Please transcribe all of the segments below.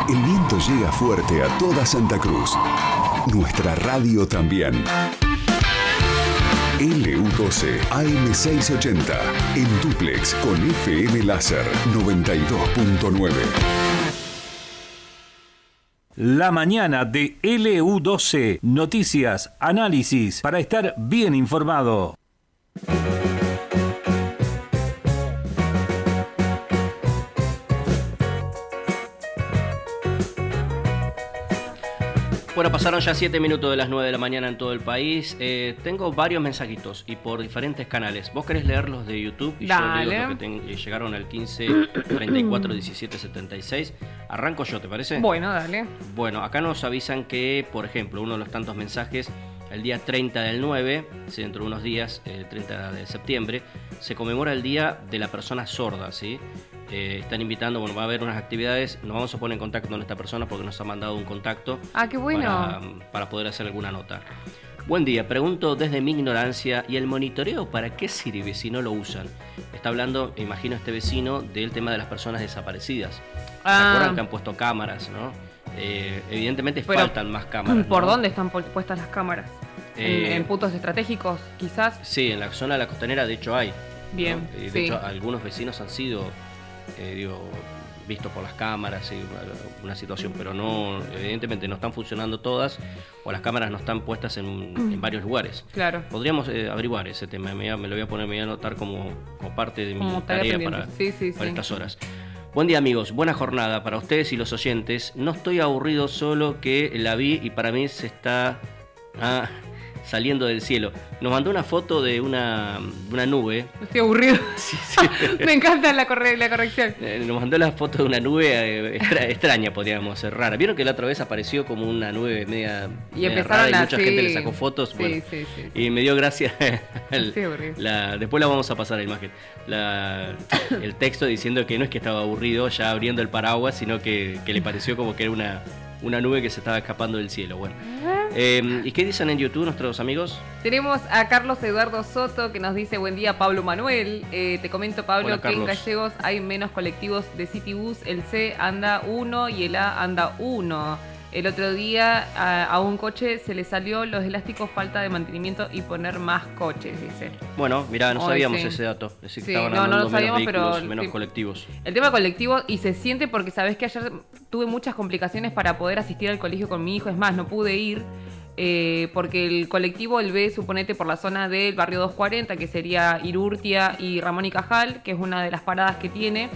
El viento llega fuerte a toda Santa Cruz. Nuestra radio también. LU12 AM680 en dúplex con FM Láser 92.9. La mañana de LU12. Noticias, análisis para estar bien informado. Bueno, pasaron ya 7 minutos de las 9 de la mañana en todo el país. Tengo varios mensajitos y por diferentes canales. ¿Vos querés leerlos de YouTube? Y Dale. yo leo los que llegaron al 15 34 17 76. Arranco yo, ¿te parece? Bueno, dale. Bueno, acá nos avisan que, por ejemplo, uno de los tantos mensajes, el día 30 del 9, dentro de unos días, 30 de septiembre, se conmemora el Día de la Persona Sorda, ¿sí? Están invitando, bueno, va a haber unas actividades, nos vamos a poner en contacto con esta persona porque nos ha mandado un contacto. Ah, qué bueno. Para poder hacer alguna nota. Buen día, pregunto desde mi ignorancia, ¿y el monitoreo para qué sirve si no lo usan? Está hablando, imagino, este vecino del tema de las personas desaparecidas. ¿Se acuerdan que han puesto cámaras, no? Evidentemente pero faltan más cámaras. ¿Por ¿no? dónde están puestas las cámaras? ¿En puntos estratégicos, quizás? Sí, en la zona de la costanera de hecho hay. Bien, ¿no? De sí. hecho, algunos vecinos han sido vistos por las cámaras, una situación, pero no, evidentemente no están funcionando todas o las cámaras no están puestas en varios lugares. Claro. Podríamos averiguar ese tema, me lo voy a poner, me voy a anotar como parte de mi tarea para estas horas. Buen día amigos, buena jornada para ustedes y los oyentes. No estoy aburrido, solo que la vi y para mí se está saliendo del cielo. Nos mandó una foto de una nube. Estoy aburrido. Sí, sí. Me encanta la corrección. Nos mandó la foto de una nube extraña, podríamos ser rara. Vieron que la otra vez apareció como una nube media empezaron rara y mucha gente le sacó fotos. Sí, bueno, sí. Y me dio gracia. Aburrido. Después la vamos a pasar la imagen. El texto diciendo que no es que estaba aburrido ya abriendo el paraguas, sino que le pareció como que era una nube que se estaba escapando del cielo. Bueno. ¿Y qué dicen en YouTube nuestros amigos? Tenemos a Carlos Eduardo Soto que nos dice buen día Pablo Manuel. Te comento Pablo. Hola, que en Gallegos hay menos colectivos de Citibus. El C anda 1 y el A anda 1. El otro día a un coche se le salió los elásticos, falta de mantenimiento y poner más coches, dice. Bueno, mirá, no sabíamos ese dato. Es decir, que estaban andando menos vehículos, menos colectivos. El tema colectivo, y se siente porque sabés que ayer tuve muchas complicaciones para poder asistir al colegio con mi hijo. Es más, no pude ir porque el colectivo, el B, suponete por la zona del barrio 240, que sería Irurtia y Ramón y Cajal, que es una de las paradas que tiene,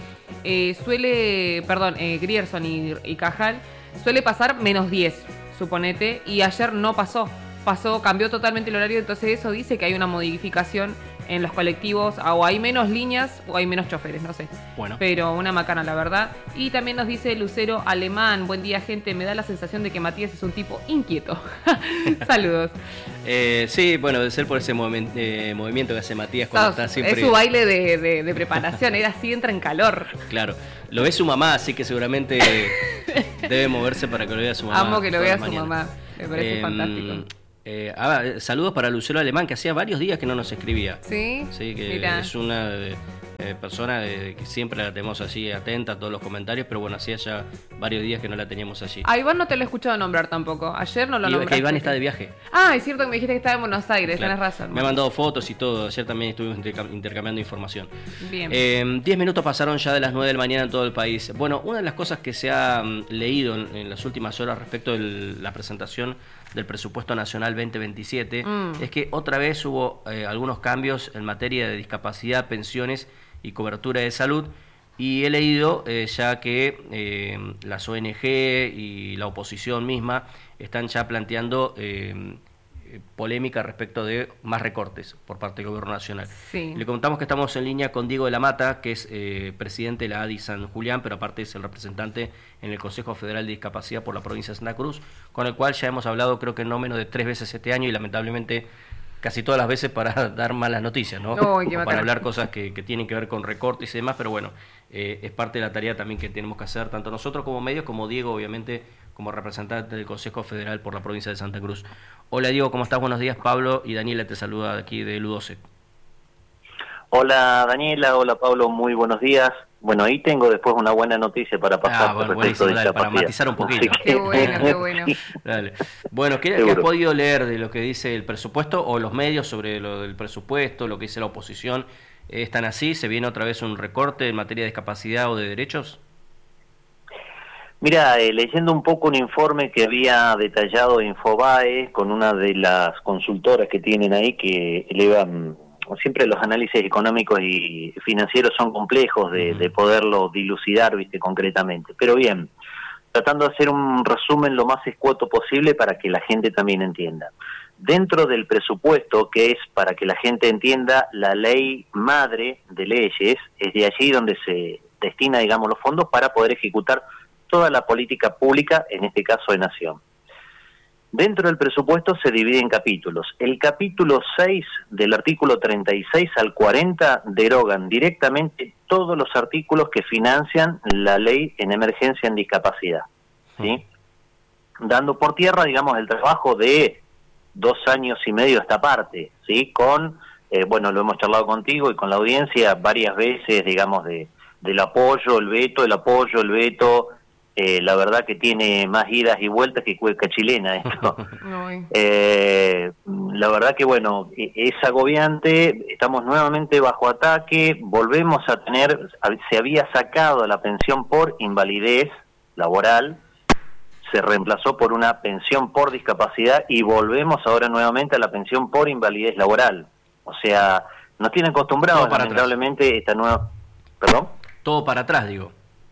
Grierson y Cajal, suele pasar menos 10, suponete, y ayer no pasó, cambió totalmente el horario, entonces eso dice que hay una modificación en los colectivos, o hay menos líneas o hay menos choferes, no sé. Bueno. Pero una macana, la verdad. Y también nos dice Lucero Alemán, buen día gente, me da la sensación de que Matías es un tipo inquieto. Saludos. Sí, bueno, debe ser por ese movimiento que hace Matías cuando está siempre... Es su baile de preparación, él así entra en calor. Claro, lo ve su mamá, así que seguramente debe moverse para que lo vea su mamá. Amo que lo vea su mamá, me parece fantástico. Saludos para Lucero Alemán, que hacía varios días que no nos escribía. Sí, que mirá. Es una persona que siempre la tenemos allí atenta a todos los comentarios, pero bueno, hacía ya varios días que no la teníamos allí. A Iván no te lo he escuchado nombrar tampoco, ayer no lo nombraste. Que Iván está de viaje. Ah, es cierto que me dijiste que estaba en Buenos Aires, claro. Tenés razón. Me ha mandado fotos y todo, ayer también estuvimos intercambiando información. Bien. 10 minutos pasaron ya de las 9 de la mañana en todo el país. Bueno, una de las cosas que se ha leído en las últimas horas respecto de la presentación del Presupuesto Nacional 2027 es que otra vez hubo algunos cambios en materia de discapacidad, pensiones y cobertura de salud, y he leído ya que las ONG y la oposición misma están ya planteando polémica respecto de más recortes por parte del Gobierno Nacional. Sí. Le contamos que estamos en línea con Diego de la Mata, que es presidente de la ADI San Julián, pero aparte es el representante en el Consejo Federal de Discapacidad por la provincia de Santa Cruz, con el cual ya hemos hablado creo que no menos de 3 veces este año y lamentablemente casi todas las veces para dar malas noticias, ¿no? Para hablar cosas que tienen que ver con recortes y demás, pero bueno, es parte de la tarea también que tenemos que hacer, tanto nosotros como medios, como Diego, obviamente, como representante del Consejo Federal por la provincia de Santa Cruz. Hola Diego, ¿cómo estás? Buenos días. Pablo y Daniela te saluda aquí de LU12. Hola Daniela, hola Pablo, muy buenos días. Bueno, ahí tengo después una buena noticia para pasar respecto de para matizar un poquito. Qué bueno. Dale. Bueno, ¿qué has podido leer de lo que dice el presupuesto o los medios sobre lo del presupuesto, lo que dice la oposición? ¿Están así? ¿Se viene otra vez un recorte en materia de discapacidad o de derechos? Mira, leyendo un poco un informe que había detallado Infobae con una de las consultoras que tienen ahí que elevan... Siempre los análisis económicos y financieros son complejos de poderlo dilucidar, viste, concretamente. Pero bien, tratando de hacer un resumen lo más escueto posible para que la gente también entienda. Dentro del presupuesto, que es, para que la gente entienda, la ley madre de leyes, es de allí donde se destina, digamos, los fondos para poder ejecutar toda la política pública, en este caso de nación. Dentro del presupuesto se divide en capítulos. El capítulo 6 del artículo 36 al 40 derogan directamente todos los artículos que financian la ley en emergencia en discapacidad, ¿sí? Dando por tierra, digamos, el trabajo de 2 años y medio a esta parte, ¿sí? Con, bueno, lo hemos charlado contigo y con la audiencia varias veces, digamos, del apoyo, el veto, la verdad que tiene más idas y vueltas que cueca chilena esto. La verdad que bueno, es agobiante, estamos nuevamente bajo ataque, volvemos a tener, se había sacado la pensión por invalidez laboral, se reemplazó por una pensión por discapacidad y volvemos ahora nuevamente a la pensión por invalidez laboral. O sea, nos tienen acostumbrados lamentablemente esta nueva... ¿Perdón? Todo para atrás, digo.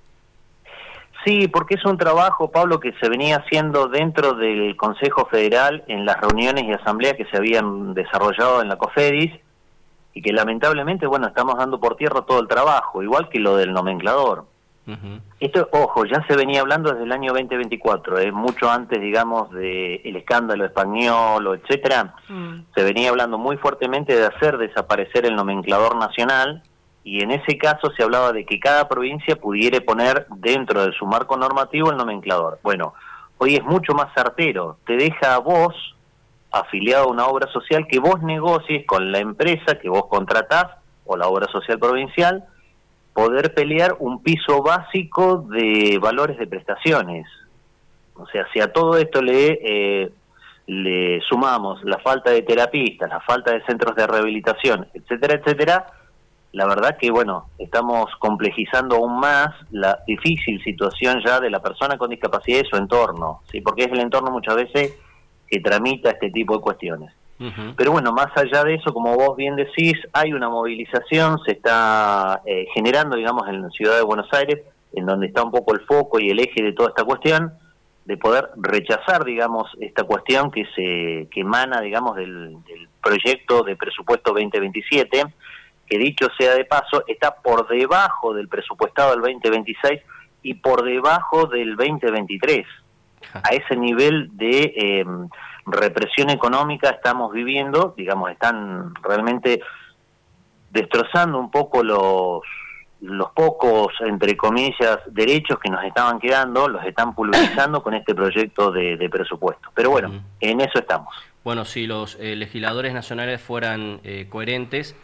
Sí, porque es un trabajo, Pablo, que se venía haciendo dentro del Consejo Federal en las reuniones y asambleas que se habían desarrollado en la COFEDIS y que lamentablemente, bueno, estamos dando por tierra todo el trabajo, igual que lo del nomenclador. Esto, ojo, ya se venía hablando desde el año 2024, mucho antes, digamos, del escándalo español, etcétera. Se venía hablando muy fuertemente de hacer desaparecer el nomenclador nacional. Y en ese caso se hablaba de que cada provincia pudiera poner dentro de su marco normativo el nomenclador. Bueno, hoy es mucho más certero, te deja a vos, afiliado a una obra social, que vos negocies con la empresa que vos contratás, o la obra social provincial, poder pelear un piso básico de valores de prestaciones. O sea, si a todo esto le sumamos la falta de terapistas, la falta de centros de rehabilitación, etcétera, etcétera, la verdad que, bueno, estamos complejizando aún más la difícil situación ya de la persona con discapacidad y su entorno, ¿sí? Porque es el entorno muchas veces que tramita este tipo de cuestiones. Pero bueno, más allá de eso, como vos bien decís, hay una movilización, se está generando, digamos, en la ciudad de Buenos Aires, en donde está un poco el foco y el eje de toda esta cuestión, de poder rechazar, digamos, esta cuestión que emana, digamos, del proyecto de presupuesto 2027, que dicho sea de paso, está por debajo del presupuestado del 2026 y por debajo del 2023. A ese nivel de represión económica estamos viviendo, digamos, están realmente destrozando un poco los pocos, entre comillas, derechos que nos estaban quedando, los están pulverizando con este proyecto de presupuesto. Pero bueno, en eso estamos. Bueno, si los legisladores nacionales fueran coherentes,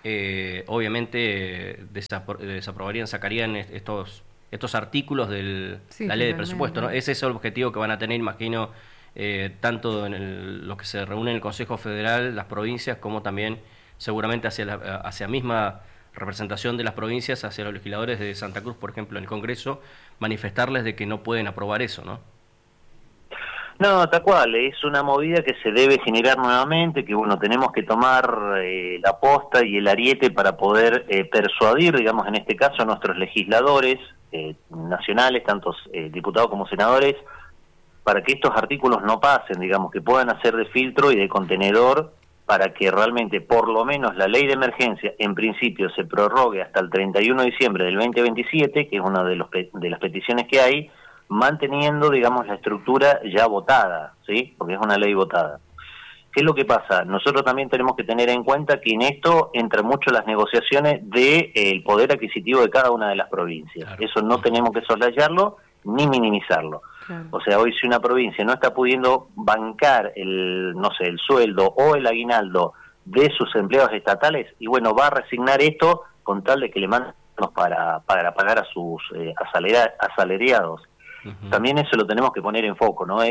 obviamente desaprobarían, sacarían estos artículos de la ley de presupuesto, ¿no? Ese es el objetivo que van a tener, imagino, tanto en lo que se reúne en el Consejo Federal, las provincias, como también seguramente hacia misma representación de las provincias, hacia los legisladores de Santa Cruz, por ejemplo, en el Congreso, manifestarles de que no pueden aprobar eso, ¿no? No, tal cual, es una movida que se debe generar nuevamente, que bueno, tenemos que tomar la posta y el ariete para poder persuadir, digamos, en este caso a nuestros legisladores nacionales, tanto diputados como senadores, para que estos artículos no pasen, digamos, que puedan hacer de filtro y de contenedor para que realmente, por lo menos, la ley de emergencia, en principio, se prorrogue hasta el 31 de diciembre del 2027, que es una de las peticiones que hay, manteniendo, digamos, la estructura ya votada, ¿sí? Porque es una ley votada. ¿Qué es lo que pasa? Nosotros también tenemos que tener en cuenta que en esto entran mucho las negociaciones del poder adquisitivo de cada una de las provincias. Claro. Eso no tenemos que soslayarlo ni minimizarlo. Claro. O sea, hoy si una provincia no está pudiendo bancar el sueldo o el aguinaldo de sus empleados estatales, y bueno, va a resignar esto con tal de que le manden impuestos para pagar a sus asalariados. También eso lo tenemos que poner en foco, ¿no?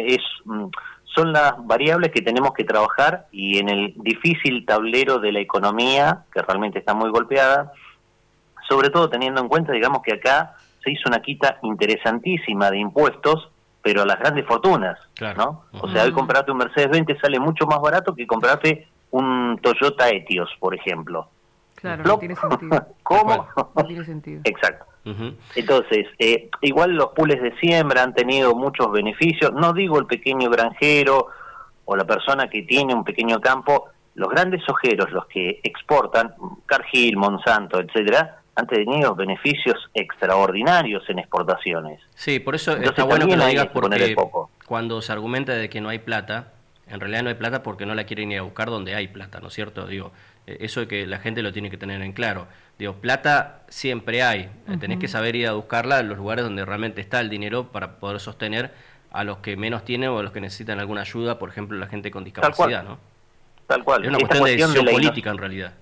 Son las variables que tenemos que trabajar, y en el difícil tablero de la economía, que realmente está muy golpeada, sobre todo teniendo en cuenta, digamos, que acá se hizo una quita interesantísima de impuestos, pero a las grandes fortunas, claro, ¿no? O sea, hoy comprarte un Mercedes-Benz te sale mucho más barato que comprarte un Toyota Etios, por ejemplo. Claro, no tiene sentido. ¿Cómo? No tiene sentido. Exacto. Entonces, igual los pools de siembra han tenido muchos beneficios. No digo el pequeño granjero o la persona que tiene un pequeño campo. Los grandes sojeros, los que exportan, Cargill, Monsanto, etcétera, han tenido beneficios extraordinarios en exportaciones. Sí, por eso entonces, está bueno que lo digas, porque cuando se argumenta de que no hay plata, en realidad no hay plata porque no la quieren ir a buscar donde hay plata, ¿no es cierto? Digo, eso es que la gente lo tiene que tener en claro. Digo, plata siempre hay, tenés que saber ir a buscarla en los lugares donde realmente está el dinero para poder sostener a los que menos tienen o a los que necesitan alguna ayuda, por ejemplo, la gente con discapacidad, ¿no? Tal cual. Es una cuestión de decisión política, en realidad.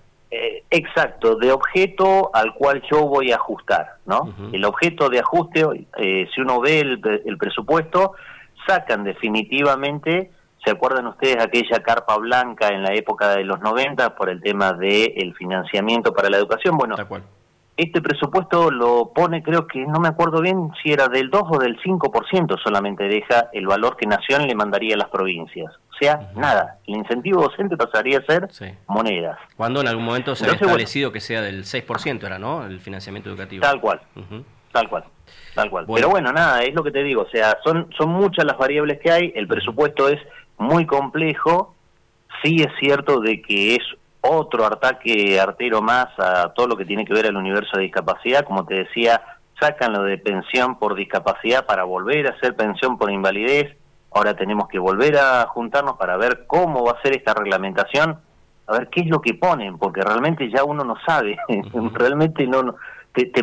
Exacto, de objeto al cual yo voy a ajustar, ¿no? El objeto de ajuste, si uno ve el presupuesto, sacan definitivamente, ¿se acuerdan ustedes aquella carpa blanca en la época de los 90 por el tema del financiamiento para la educación? Bueno, este presupuesto lo pone, creo que, no me acuerdo bien si era del 2 o del 5% solamente deja el valor que Nación le mandaría a las provincias. O sea, nada, el incentivo docente pasaría a ser monedas. Cuando en algún momento se había establecido que sea del 6%, era, ¿no?, el financiamiento educativo. Tal cual, tal cual. Pero bueno, nada, es lo que te digo, o sea, son muchas las variables que hay, el presupuesto es muy complejo. Sí es cierto de que es otro ataque artero más a todo lo que tiene que ver al universo de discapacidad. Como te decía, sacan lo de pensión por discapacidad para volver a hacer pensión por invalidez. Ahora tenemos que volver a juntarnos para ver cómo va a ser esta reglamentación, a ver qué es lo que ponen, porque realmente ya uno no sabe, realmente no te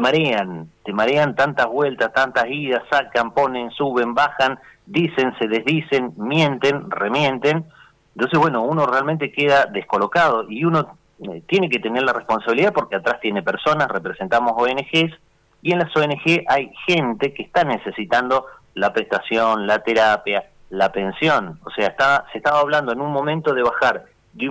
marean tantas vueltas, tantas idas, sacan, ponen, suben, bajan, dicen, se desdicen, mienten, remienten. Entonces, bueno, uno realmente queda descolocado, y uno tiene que tener la responsabilidad, porque atrás tiene personas, representamos ONGs, y en las ONG hay gente que está necesitando la prestación, la terapia, la pensión. O sea, se estaba hablando en un momento de bajar de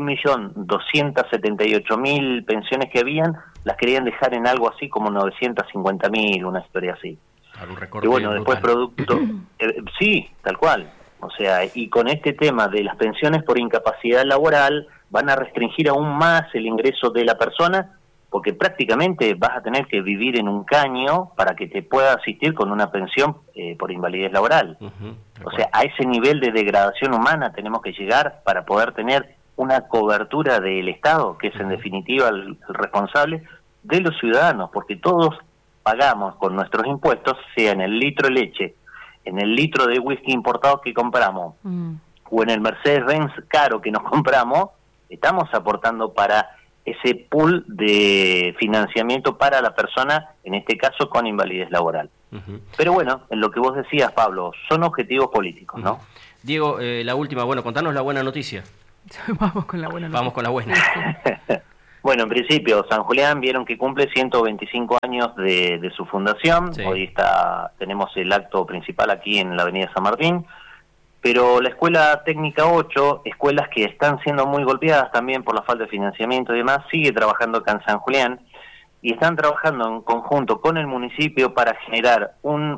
1.278.000 pensiones que habían, las querían dejar en algo así como 950.000, una historia así. Y bueno, después producto... sí, tal cual. O sea, y con este tema de las pensiones por incapacidad laboral, van a restringir aún más el ingreso de la persona, porque prácticamente vas a tener que vivir en un caño para que te pueda asistir con una pensión por invalidez laboral. O sea, a ese nivel de degradación humana tenemos que llegar para poder tener una cobertura del Estado, que es en definitiva el responsable de los ciudadanos, porque todos pagamos con nuestros impuestos, sea en el litro de leche, en el litro de whisky importado que compramos, o en el Mercedes-Benz caro que nos compramos, estamos aportando para ese pool de financiamiento para la persona, en este caso con invalidez laboral. Pero bueno, en lo que vos decías, Pablo, son objetivos políticos, ¿no? Diego, la última, bueno, contanos la buena noticia. Vamos con la buena noticia. Vamos con la buena. Bueno, en principio, San Julián vieron que cumple 125 años de su fundación. Hoy tenemos el acto principal aquí en la avenida San Martín. Pero la Escuela Técnica 8, escuelas que están siendo muy golpeadas también por la falta de financiamiento y demás, sigue trabajando acá en San Julián, y están trabajando en conjunto con el municipio para generar un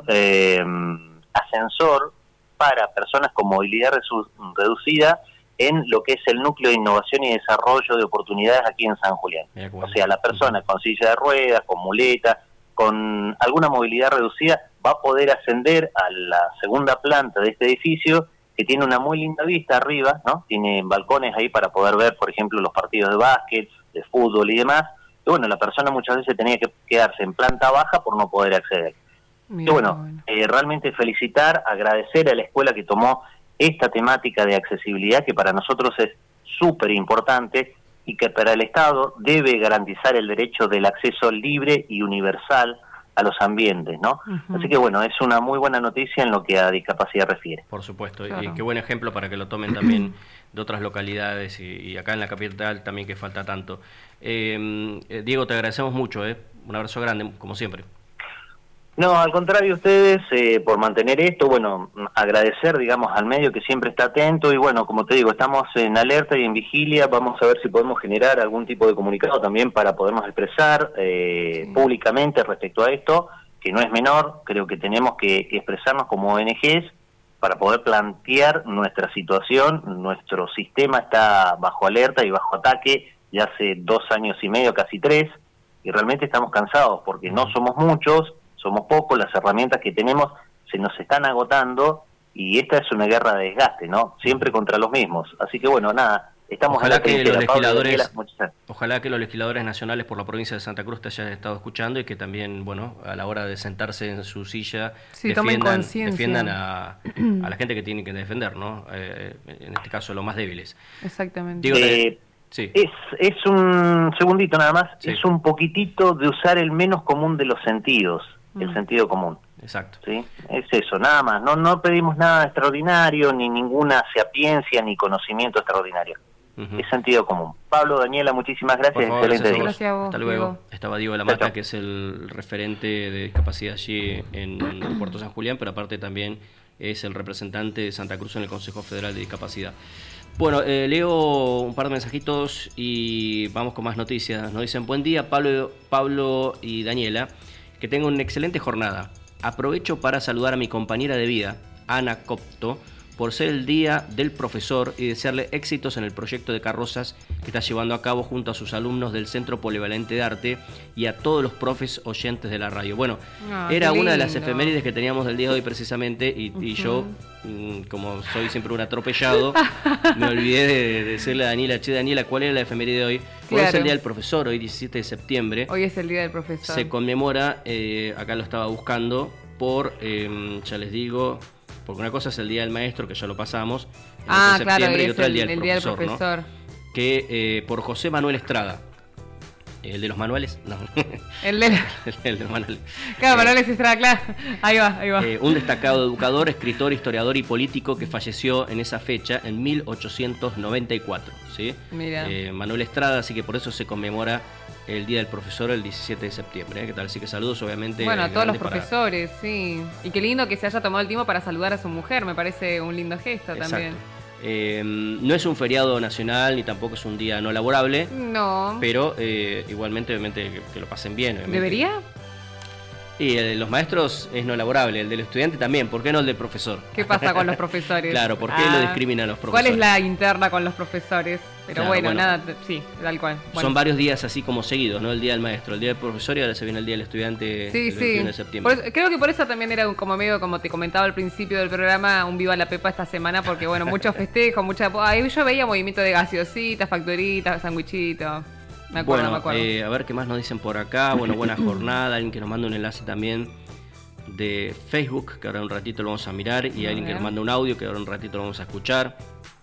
ascensor para personas con movilidad reducida en lo que es el núcleo de innovación y desarrollo de oportunidades aquí en San Julián. O sea, la persona con silla de ruedas, con muleta, con alguna movilidad reducida, va a poder ascender a la segunda planta de este edificio, que tiene una muy linda vista arriba, ¿no? Tiene balcones ahí para poder ver, por ejemplo, los partidos de básquet, de fútbol y demás. Y bueno, la persona muchas veces tenía que quedarse en planta baja por no poder acceder. Y bueno, realmente felicitar, agradecer a la escuela que tomó esta temática de accesibilidad, que para nosotros es súper importante y que para el Estado debe garantizar el derecho del acceso libre y universal a los ambientes, ¿no? Así que bueno, es una muy buena noticia en lo que a discapacidad refiere. Por supuesto, claro. Y qué buen ejemplo para que lo tomen también de otras localidades y acá en la capital también, que falta tanto. Diego, te agradecemos mucho, Un abrazo grande, como siempre. No, al contrario, ustedes, por mantener esto, bueno, agradecer, digamos, al medio que siempre está atento y bueno, como te digo, estamos en alerta y en vigilia, vamos a ver si podemos generar algún tipo de comunicado también para podernos expresar públicamente respecto a esto, que no es menor, creo que tenemos que expresarnos como ONGs para poder plantear nuestra situación. Nuestro sistema está bajo alerta y bajo ataque ya hace 2 años y medio, casi 3, y realmente estamos cansados porque no somos muchos, somos pocos, las herramientas que tenemos se nos están agotando y esta es una guerra de desgaste, ¿no? Siempre contra los mismos. Así que bueno, nada, estamos ojalá en la que los legisladores, ojalá que los legisladores nacionales por la provincia de Santa Cruz te hayan estado escuchando y que también, bueno, a la hora de sentarse en su silla defiendan a la gente que tienen que defender, ¿no? En este caso, los más débiles. Exactamente. Sí. Es un segundito nada más, sí. Es un poquitito de usar el menos común de los sentidos, el sentido común. Exacto. ¿Sí? Es eso, nada más. No pedimos nada extraordinario, ni ninguna sapiencia, ni conocimiento extraordinario. Es sentido común. Pablo, Daniela, muchísimas gracias. Por favor, excelente día. Gracias a vos. Hasta luego. Diego. Estaba Diego de la Mata, que es el referente de discapacidad allí en Puerto San Julián, pero aparte también es el representante de Santa Cruz en el Consejo Federal de Discapacidad. Bueno, leo un par de mensajitos y vamos con más noticias. Nos dicen: buen día, Pablo y Daniela, que tengan una excelente jornada. Aprovecho para saludar a mi compañera de vida, Ana Copto, por ser el Día del Profesor y desearle éxitos en el proyecto de carrozas que está llevando a cabo junto a sus alumnos del Centro Polivalente de Arte y a todos los profes oyentes de la radio. Bueno, era una de las efemérides que teníamos del día de hoy precisamente y yo, como soy siempre un atropellado, me olvidé de decirle a Daniela: che, Daniela, ¿cuál era la efeméride de hoy? Hoy es el Día del Profesor, hoy 17 de septiembre. Hoy es el Día del Profesor. Se conmemora, acá lo estaba buscando, ya les digo, porque una cosa es el Día del Maestro, que ya lo pasamos, en septiembre, y otra el Día del Profesor, ¿no? Que por José Manuel Estrada. ¿El de los manuales? No. El de los manuales. Claro, Manuales Estrada, claro. Ahí va. Un destacado educador, escritor, historiador y político que falleció en esa fecha, en 1894. ¿Sí? Mira. Manuel Estrada, así que por eso se conmemora el Día del Profesor el 17 de septiembre. ¿Qué tal? Así que saludos, obviamente. Bueno, a todos los profesores, sí. Y qué lindo que se haya tomado el tiempo para saludar a su mujer, me parece un lindo gesto. Exacto. También. No es un feriado nacional ni tampoco es un día no laborable. No. Pero igualmente, obviamente, que lo pasen bien. Obviamente. ¿Debería? Y el de los maestros es no laborable, el del estudiante también. ¿Por qué no el del profesor? ¿Qué pasa con los profesores? Claro, ¿por qué lo discriminan los profesores? ¿Cuál es la interna con los profesores? Pero claro, bueno, nada, sí, tal cual. Bueno. Son varios días así como seguidos, ¿no? El día del maestro, el día del profesor y ahora se viene el día del estudiante, el 21 de septiembre. Creo que por eso también era como medio, como te comentaba al principio del programa, un viva la pepa esta semana, porque bueno, mucho festejo, ahí yo veía movimiento de gaseositas, facturitas, sandwichitos. Me acuerdo. A ver qué más nos dicen por acá. Bueno, buena jornada. Alguien que nos manda un enlace también de Facebook, que ahora un ratito lo vamos a mirar, y alguien que nos manda un audio, que ahora un ratito lo vamos a escuchar.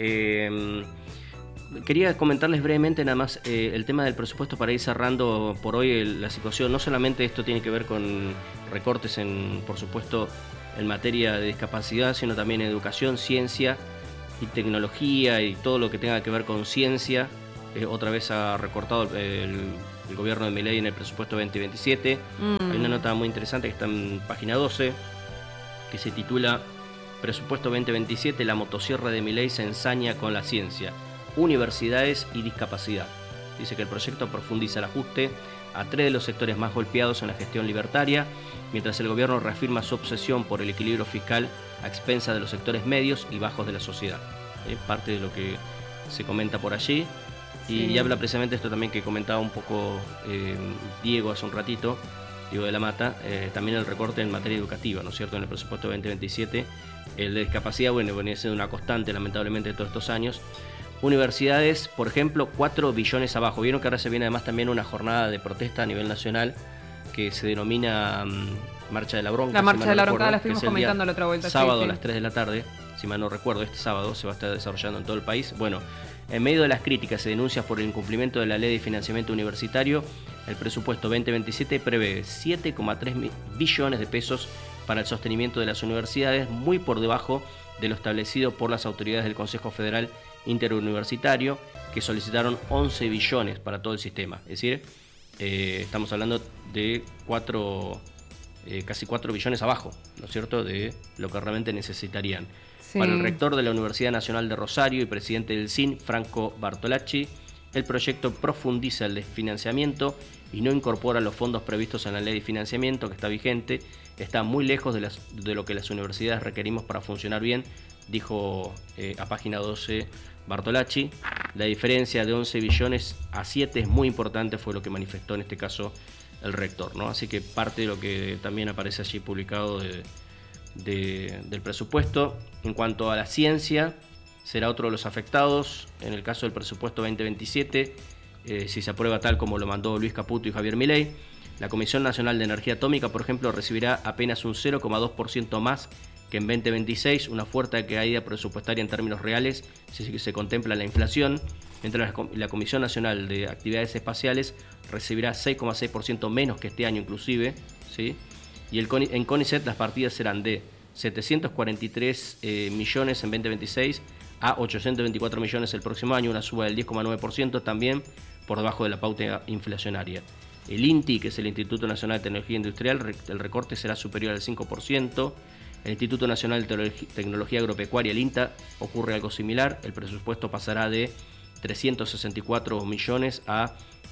Quería comentarles brevemente nada más el tema del presupuesto para ir cerrando por hoy la situación. No solamente esto tiene que ver con recortes por supuesto, en materia de discapacidad, sino también en educación, ciencia y tecnología y todo lo que tenga que ver con ciencia. Otra vez ha recortado el gobierno de Milei en el presupuesto 2027. Hay una nota muy interesante que está en página 12, que se titula: Presupuesto 2027, la motosierra de Milei se ensaña con la ciencia, universidades y discapacidad. Dice que el proyecto profundiza el ajuste a 3 de los sectores más golpeados en la gestión libertaria, mientras el gobierno reafirma su obsesión por el equilibrio fiscal a expensa de los sectores medios y bajos de la sociedad. Parte de lo que se comenta por allí. Y habla precisamente esto también que comentaba un poco Diego hace un ratito, Diego de la Mata, también el recorte en materia educativa, ¿no es cierto?, en el presupuesto 2027. El de discapacidad, venía siendo una constante lamentablemente de todos estos años. Universidades, por ejemplo, 4 billones abajo. Vieron que ahora se viene además también una jornada de protesta a nivel nacional que se denomina Marcha de la Bronca. La Marcha de la Bronca, la estuvimos comentando la otra vuelta. Sábado a las 3 de la tarde, si mal no recuerdo, este sábado se va a estar desarrollando en todo el país. Bueno, en medio de las críticas y denuncias por el incumplimiento de la Ley de Financiamiento Universitario, el presupuesto 2027 prevé 7,3 billones de pesos para el sostenimiento de las universidades, muy por debajo de lo establecido por las autoridades del Consejo Federal Interuniversitario, que solicitaron 11 billones para todo el sistema. Es decir, estamos hablando de casi 4 billones abajo, ¿no es cierto?, de lo que realmente necesitarían. Sí. Para el rector de la Universidad Nacional de Rosario y presidente del CIN, Franco Bartolacci, el proyecto profundiza el desfinanciamiento y no incorpora los fondos previstos en la ley de financiamiento que está vigente. Está muy lejos de lo que las universidades requerimos para funcionar bien, dijo a página 12 Bartolacci. La diferencia de 11 billones a 7 es muy importante, fue lo que manifestó en este caso el rector, ¿no? Así que parte de lo que también aparece allí publicado del presupuesto. En cuanto a la ciencia, será otro de los afectados en el caso del presupuesto 2027, si se aprueba tal como lo mandó Luis Caputo y Javier Milei. La Comisión Nacional de Energía Atómica, por ejemplo, recibirá apenas un 0,2% más que en 2026, una fuerte caída presupuestaria en términos reales si se contempla la inflación, mientras la Comisión Nacional de Actividades Espaciales recibirá 6,6% menos que este año inclusive, ¿sí? Y en CONICET las partidas serán de 743 millones en 2026 a 824 millones el próximo año, una suba del 10,9%, también por debajo de la pauta inflacionaria. El INTI, que es el Instituto Nacional de Tecnología Industrial, el recorte será superior al 5%. El Instituto Nacional de Tecnología Agropecuaria, el INTA, ocurre algo similar. El presupuesto pasará de 364 millones a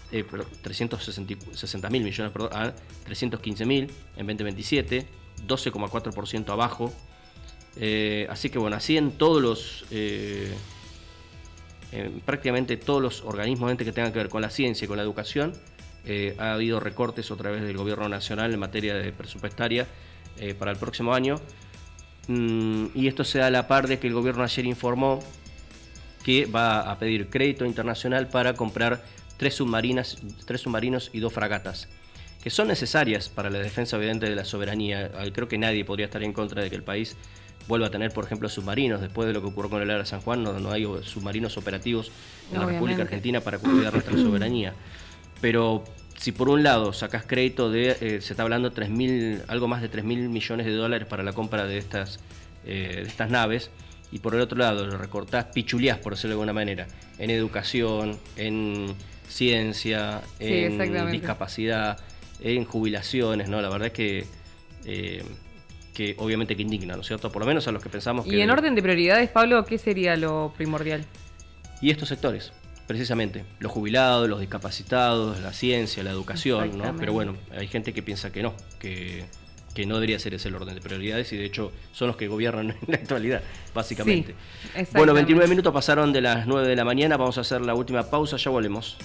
360.000 millones a 315.000 en 2027, 12,4% abajo. Así que bueno, así en todos los prácticamente todos los organismos que tengan que ver con la ciencia y con la educación, ha habido recortes otra vez del gobierno nacional en materia de presupuestaria para el próximo año. Y esto se da a la par de que el gobierno ayer informó que va a pedir crédito internacional para comprar 3 submarinos y 2 fragatas, que son necesarias para la defensa evidente de la soberanía. Creo que nadie podría estar en contra de que el país vuelva a tener, por ejemplo, submarinos. Después de lo que ocurrió con el Ara San Juan, no hay submarinos operativos en la República Argentina para cuidar nuestra soberanía. Pero si por un lado sacás crédito se está hablando algo más de 3.000 millones de dólares para la compra de estas naves, y por el otro lado lo recortás, pichuleás, por decirlo de alguna manera, en educación, en ciencia, en discapacidad, en jubilaciones, ¿no? La verdad es que obviamente que indigna, ¿no es cierto? Por lo menos a los que pensamos que... Y en orden de prioridades, Pablo, ¿qué sería lo primordial? Y estos sectores, precisamente, los jubilados, los discapacitados, la ciencia, la educación, ¿no? Pero bueno, hay gente que piensa que no, que no debería ser ese el orden de prioridades, y de hecho son los que gobiernan en la actualidad, básicamente. Sí, bueno, 29 minutos pasaron de las 9 de la mañana, vamos a hacer la última pausa, ya volvemos.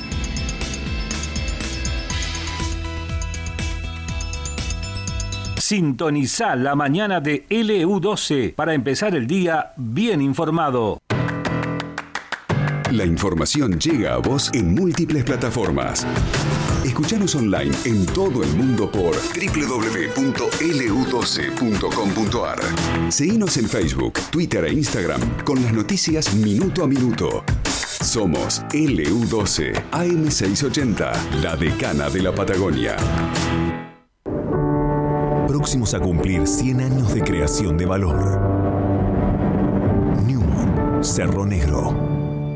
Sintoniza la mañana de LU12 para empezar el día bien informado. La información llega a vos en múltiples plataformas. Escuchanos online en todo el mundo por www.lu12.com.ar. Seguinos en Facebook, Twitter e Instagram con las noticias minuto a minuto. Somos LU12 AM680, la decana de la Patagonia. Próximos a cumplir 100 años de creación de valor. Newman, Cerro Negro.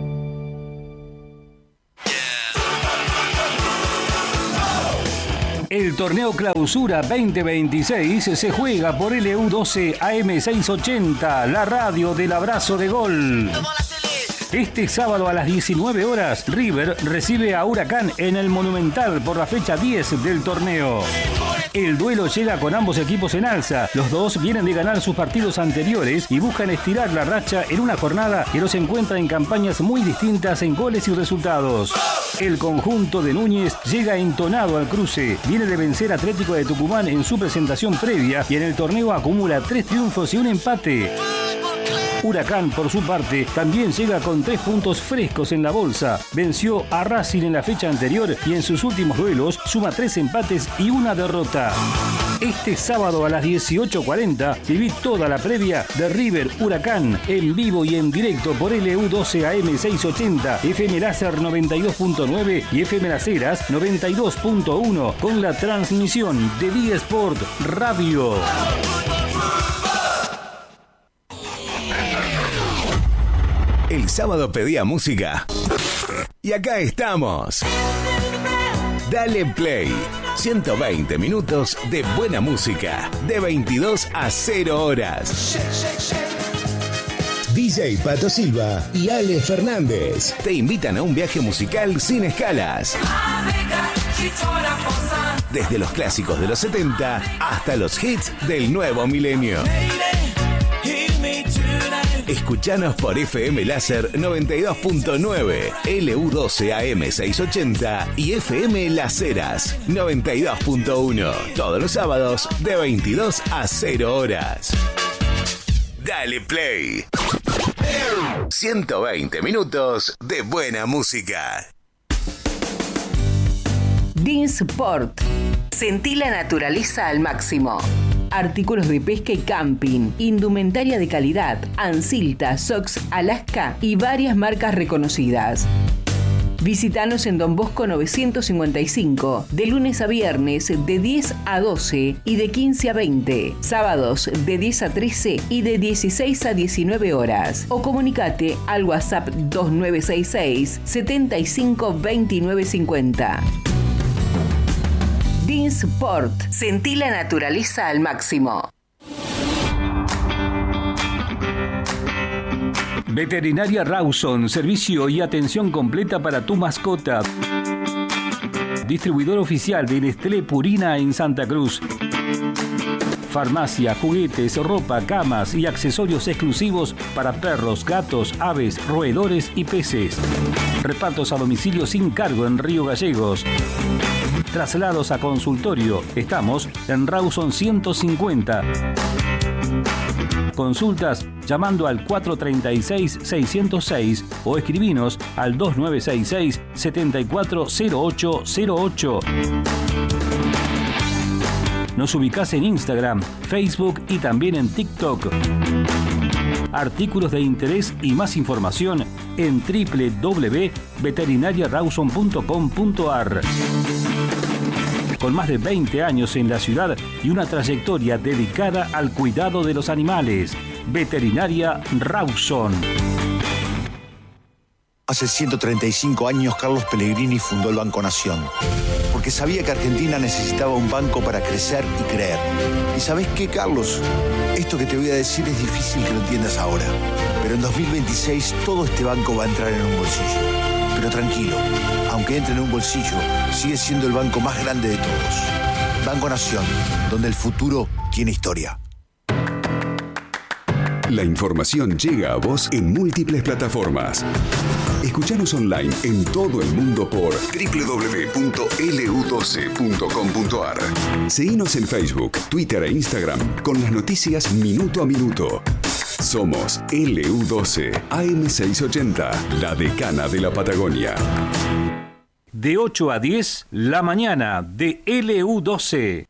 El torneo Clausura 2026 se juega por LU12 AM680, la radio del abrazo de gol. Este sábado a las 19 horas, River recibe a Huracán en el Monumental por la fecha 10 del torneo. El duelo llega con ambos equipos en alza. Los dos vienen de ganar sus partidos anteriores y buscan estirar la racha en una jornada que los encuentra en campañas muy distintas en goles y resultados. El conjunto de Núñez llega entonado al cruce. Viene de vencer a Atlético de Tucumán en su presentación previa y en el torneo acumula 3 triunfos y un empate. Huracán, por su parte, también llega con 3 puntos frescos en la bolsa. Venció a Racing en la fecha anterior y en sus últimos duelos suma 3 empates y una derrota. Este sábado a las 18:40 viví toda la previa de River Huracán en vivo y en directo por LU12 AM680, FM Láser 92.9 y FM Las Heras 92.1 con la transmisión de Vía Sport Radio. El sábado pedía música y acá estamos. Dale Play. 120 minutos de buena música. De 22 a 0 horas. DJ Pato Silva y Ale Fernández te invitan a un viaje musical sin escalas. Desde los clásicos de los 70 hasta los hits del nuevo milenio. Escuchanos por FM Láser 92.9, LU12 AM680 y FM Las Heras 92.1. Todos los sábados de 22 a 0 horas. Dale Play. 120 minutos de buena música. Dinsport. Sentí la naturaleza al máximo. Artículos de pesca y camping, indumentaria de calidad, Ansilta, Sox, Alaska y varias marcas reconocidas. Visítanos en Don Bosco 955, de lunes a viernes de 10 a 12 y de 15 a 20, sábados de 10 a 13 y de 16 a 19 horas. O comunicate al WhatsApp 2966 75 29 50. Dinsport. Sentí la naturaleza al máximo. Veterinaria Rawson, servicio y atención completa para tu mascota. Distribuidor oficial de Nestlé Purina en Santa Cruz. Farmacia, juguetes, ropa, camas y accesorios exclusivos para perros, gatos, aves, roedores y peces. Repartos a domicilio sin cargo en Río Gallegos. Traslados a consultorio. Estamos en Rawson 150. Consultas llamando al 436-606 o escribinos al 2966-740808. Nos ubicás en Instagram, Facebook y también en TikTok. Artículos de interés y más información en www.veterinariarawson.com.ar. Con más de 20 años en la ciudad y una trayectoria dedicada al cuidado de los animales. Veterinaria Rawson. Hace 135 años Carlos Pellegrini fundó el Banco Nación, porque sabía que Argentina necesitaba un banco para crecer y creer. ¿Y sabés qué, Carlos? Esto que te voy a decir es difícil que lo entiendas ahora, pero en 2026 todo este banco va a entrar en un bolsillo. Pero tranquilo, aunque entre en un bolsillo, sigue siendo el banco más grande de todos. Banco Nación, donde el futuro tiene historia. La información llega a vos en múltiples plataformas. Escuchanos online en todo el mundo por www.lu12.com.ar. Seguinos en Facebook, Twitter e Instagram con las noticias minuto a minuto. Somos LU12 AM680, la decana de la Patagonia. De 8 a 10, la mañana de LU12.